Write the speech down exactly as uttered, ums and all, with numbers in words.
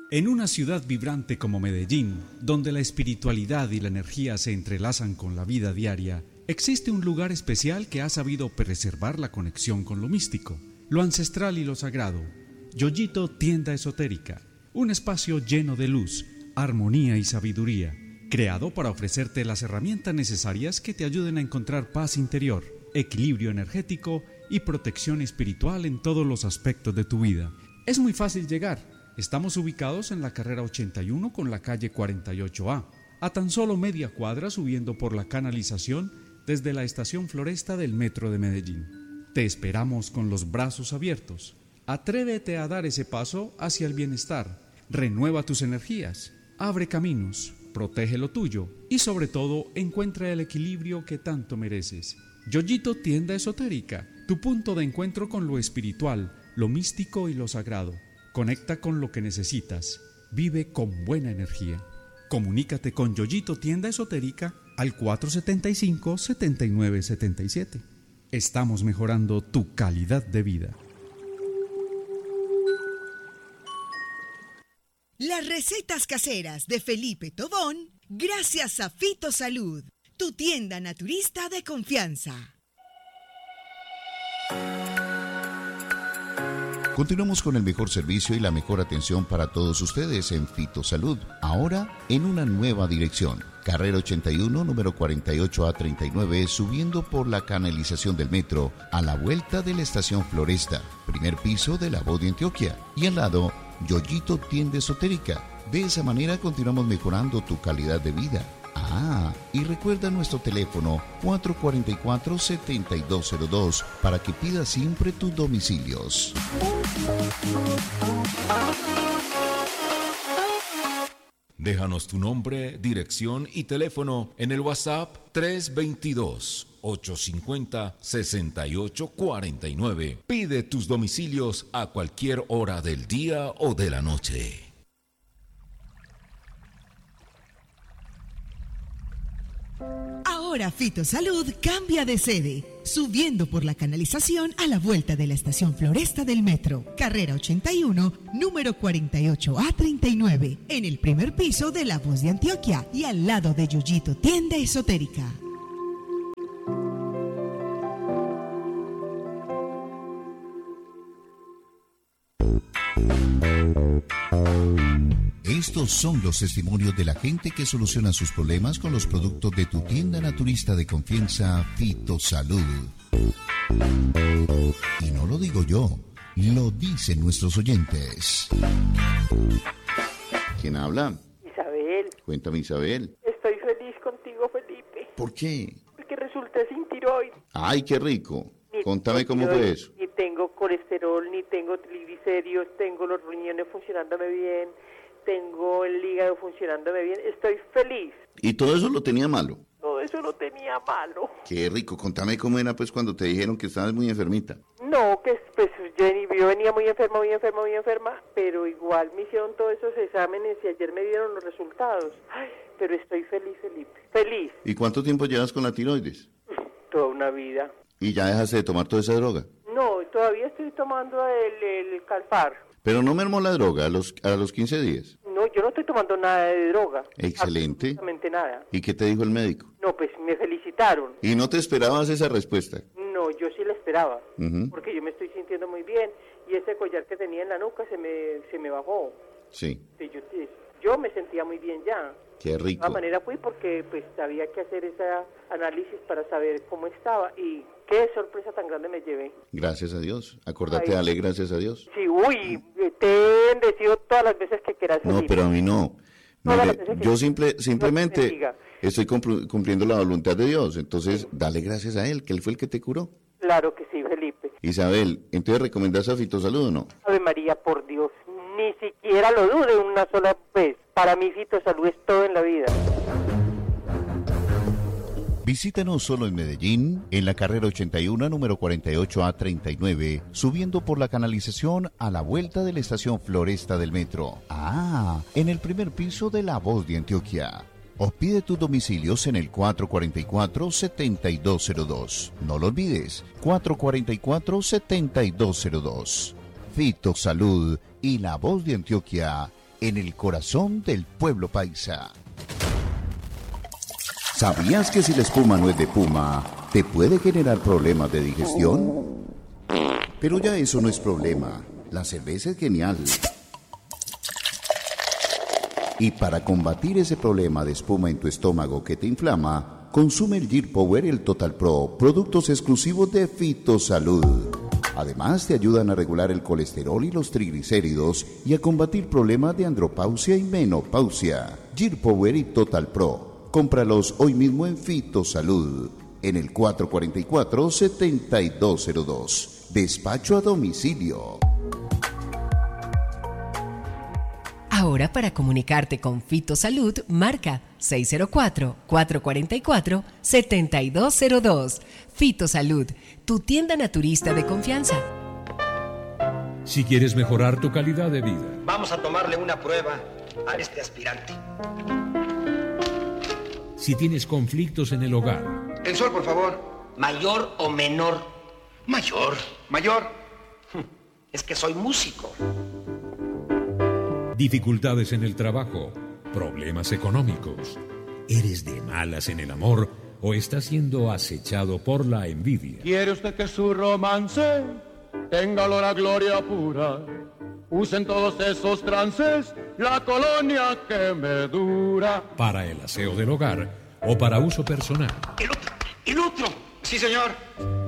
En una ciudad vibrante como Medellín, donde la espiritualidad y la energía se entrelazan con la vida diaria, existe un lugar especial que ha sabido preservar la conexión con lo místico, lo ancestral y lo sagrado. Yoyito Tienda Esotérica, un espacio lleno de luz, armonía y sabiduría, creado para ofrecerte las herramientas necesarias que te ayuden a encontrar paz interior, equilibrio energético y protección espiritual en todos los aspectos de tu vida. Es muy fácil llegar. Estamos ubicados en la carrera ochenta y uno con la calle cuarenta y ocho A, a tan solo media cuadra subiendo por la canalización desde la estación Floresta del Metro de Medellín. Te esperamos con los brazos abiertos. Atrévete a dar ese paso hacia el bienestar. Renueva tus energías, abre caminos, protege lo tuyo y sobre todo encuentra el equilibrio que tanto mereces. Yoyito Tienda Esotérica, tu punto de encuentro con lo espiritual, lo místico y lo sagrado. Conecta con lo que necesitas. Vive con buena energía. Comunícate con Yoyito Tienda Esotérica al cuatro siete cinco, siete nueve siete siete. Estamos mejorando tu calidad de vida. Las recetas caseras de Felipe Tobón, gracias a Fito Salud, tu tienda naturista de confianza. Continuamos con el mejor servicio y la mejor atención para todos ustedes en Fitosalud, ahora en una nueva dirección. Carrera ochenta y uno, número cuarenta y ocho A treinta y nueve, subiendo por la canalización del metro, a la vuelta de la estación Floresta, primer piso de La Voz de Antioquia, y al lado, Yoyito Tienda Esotérica. De esa manera continuamos mejorando tu calidad de vida. Ah, y recuerda nuestro teléfono cuatro cuatro cuatro, siete dos cero dos para que pidas siempre tus domicilios. Déjanos tu nombre, dirección y teléfono en el WhatsApp tres dos dos, ocho cinco cero, seis ocho cuatro nueve. Pide tus domicilios a cualquier hora del día o de la noche. Ahora Fito Salud cambia de sede, subiendo por la canalización a la vuelta de la estación Floresta del Metro, carrera ochenta y uno, número cuarenta y ocho A treinta y nueve, en el primer piso de La Voz de Antioquia y al lado de Yoyito Tienda Esotérica. Estos son los testimonios de la gente que soluciona sus problemas con los productos de tu tienda naturista de confianza, Fitosalud. Y no lo digo yo, lo dicen nuestros oyentes. ¿Quién habla? Isabel. Cuéntame, Isabel. Estoy feliz contigo, Felipe. ¿Por qué? Porque resulté sin tiroides. Ay, qué rico. Ni Contame cómo fue eso. Ni tengo colesterol, ni tengo triglicéridos, tengo los riñones funcionándome bien, tengo el hígado funcionándome bien, estoy feliz. ¿Y todo eso lo tenía malo? Todo eso lo tenía malo. Qué rico. Contame cómo era pues cuando te dijeron que estabas muy enfermita. No, que pues Jenny, yo venía muy enferma, muy enferma, muy enferma, pero igual me hicieron todos esos exámenes y ayer me dieron los resultados. Ay, pero estoy feliz, Felipe, feliz. ¿Y cuánto tiempo llevas con la tiroides? Toda una vida. ¿Y ya dejaste de tomar toda esa droga? No, todavía estoy tomando el, el Calpar. Pero no mermó la droga a los, a los quince días. No, yo no estoy tomando nada de droga. Excelente. Absolutamente nada. ¿Y qué te dijo el médico? No, pues me felicitaron. ¿Y no te esperabas esa respuesta? No, yo sí la esperaba. Uh-huh. Porque yo me estoy sintiendo muy bien y ese collar que tenía en la nuca se me, se me bajó. Sí. Sí, yo, yo me sentía muy bien ya. Qué rico. De todas maneras fui porque pues había que hacer ese análisis para saber cómo estaba y qué sorpresa tan grande me llevé. Gracias a Dios. Acordate, dale gracias a Dios. Sí, uy, te he bendecido todas las veces que quieras. No, pero a mí no. Mire, yo simple, simplemente estoy cumpliendo la voluntad de Dios. Entonces, dale gracias a Él, que Él fue el que te curó. Claro que sí, Felipe. Isabel, ¿entonces recomendás a Fitosalud o no? Ave María, por Dios, ni siquiera lo dude una sola vez. Para mí Fitosalud es todo en la vida. Visítanos solo en Medellín, en la carrera ochenta y uno, número cuarenta y ocho A treinta y nueve, subiendo por la canalización a la vuelta de la estación Floresta del Metro. Ah, en el primer piso de La Voz de Antioquia. O pide tus domicilios en el cuatro cuatro cuatro, siete dos cero dos. No lo olvides, cuatro cuatro cuatro, siete dos cero dos. Fitosalud y La Voz de Antioquia en el corazón del pueblo paisa. ¿Sabías que si la espuma no es de Puma, te puede generar problemas de digestión? Pero ya eso no es problema. La cerveza es genial. Y para combatir ese problema de espuma en tu estómago que te inflama, consume el Gear Power y el Total Pro, productos exclusivos de Fitosalud. Además, te ayudan a regular el colesterol y los triglicéridos y a combatir problemas de andropausia y menopausia. Gear Power y Total Pro. Cómpralos hoy mismo en Fitosalud, en el cuatro cuatro cuatro, siete dos cero dos. Despacho a domicilio. Ahora, para comunicarte con Fitosalud, marca seis cero cuatro, cuatro cuatro cuatro, siete dos cero dos. Fitosalud, tu tienda naturista de confianza. Si quieres mejorar tu calidad de vida, vamos a tomarle una prueba a este aspirante. Si tienes conflictos en el hogar. El sol, por favor. ¿Mayor o menor? Mayor. Mayor. Es que soy músico. Dificultades en el trabajo, problemas económicos. ¿Eres de malas en el amor o estás siendo acechado por la envidia? ¿Quiere usted que su romance tenga olor a gloria pura? Usen todos esos trances la colonia que me dura. Para el aseo del hogar o para uso personal. El otro, el otro. Sí, señor.